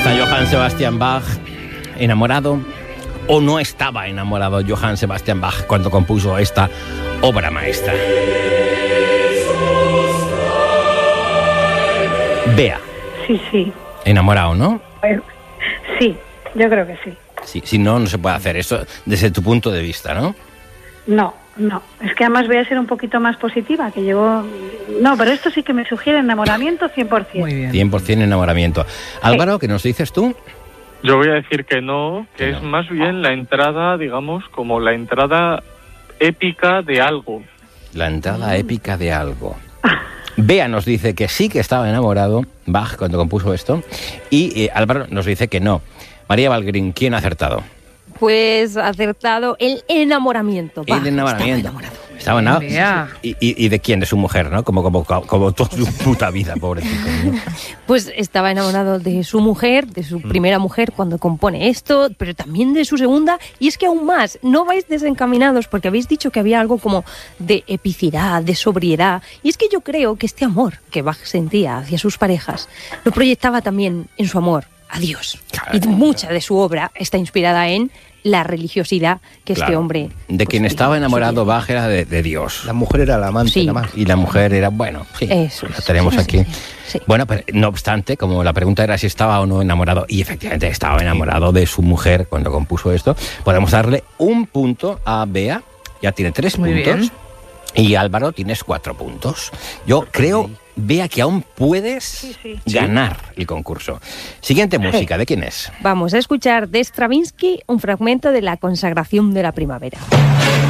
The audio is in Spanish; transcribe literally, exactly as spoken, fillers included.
Está Johann Sebastian Bach enamorado o no estaba enamorado Johann Sebastian Bach cuando compuso esta obra maestra. Bea. Sí, sí. Enamorado, ¿no? Bueno, sí, yo creo que sí. Sí, si no, no se puede hacer eso desde tu punto de vista, ¿no? No, no. Es que además voy a ser un poquito más positiva, que llevo... No, pero esto sí que me sugiere enamoramiento cien por ciento. Muy bien. cien por ciento enamoramiento. Álvaro, ¿qué nos dices tú? Yo voy a decir que no, que Que es no. más bien la entrada, digamos, como la entrada épica de algo. La entrada épica de algo. Bea nos dice que sí que estaba enamorado Bach cuando compuso esto y eh, Álvaro nos dice que no. María Valgrín, ¿quién ha acertado? Pues acertado el enamoramiento. El enamoramiento. Estaba enamorado. Estaba enamorado. Bea. ¿Y, y, ¿Y de quién? De su mujer, ¿no? Como, como, como toda su puta vida, pobrecito, ¿no? Pues estaba enamorado de su mujer, de su primera mujer cuando compone esto, pero también de su segunda. Y es que aún más, no vais desencaminados porque habéis dicho que había algo como de epicidad, de sobriedad. Y es que yo creo que este amor que Bach sentía hacia sus parejas lo proyectaba también en su amor a Dios. Claro. Y mucha de su obra está inspirada en la religiosidad que este Claro. hombre... De pues, quien vivía estaba en su enamorado vida. Bach era de, de Dios. La mujer era la amante, Sí. nada más. Y la mujer era, bueno, sí, Eso la es. tenemos Sí, aquí. sí, sí. Bueno, pero no obstante, como la pregunta era si estaba o no enamorado, y efectivamente estaba enamorado de su mujer cuando compuso esto, podemos darle un punto a Bea, ya tiene tres Muy puntos, bien. y Álvaro tienes cuatro puntos. Yo creo, Bea, que aún puedes Sí, sí. ganar el concurso. Siguiente música, ¿de quién es? Vamos a escuchar de Stravinsky un fragmento de La consagración de la primavera.